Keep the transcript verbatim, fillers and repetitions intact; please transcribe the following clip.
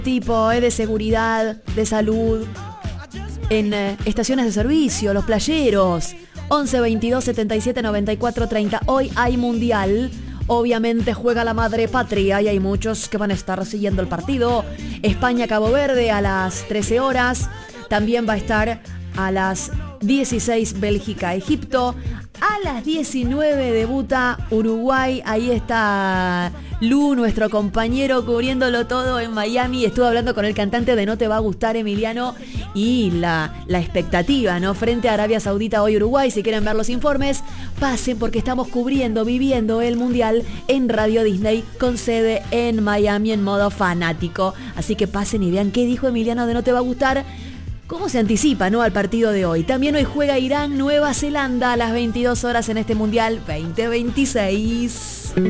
tipo eh, de seguridad, de salud, en eh, estaciones de servicio, los playeros. once veintidós setenta y siete noventa y cuatro treinta. Hoy hay mundial. Obviamente juega la madre patria y hay muchos que van a estar siguiendo el partido. España-Cabo Verde a las trece horas. También va a estar a las dieciséis Bélgica-Egipto. A las diecinueve debuta Uruguay. Ahí está Lu, nuestro compañero, cubriéndolo todo en Miami. Estuve hablando con el cantante de No Te Va a Gustar, Emiliano, y la, la expectativa, ¿no? Frente a Arabia Saudita, hoy Uruguay. Si quieren ver los informes, pasen porque estamos cubriendo, viviendo el Mundial en Radio Disney con sede en Miami en modo fanático. Así que pasen y vean qué dijo Emiliano de No Te Va a Gustar. ¿Cómo se anticipa, no, al partido de hoy? También hoy juega Irán, Nueva Zelanda a las veintidós horas en este Mundial veinte veintiséis.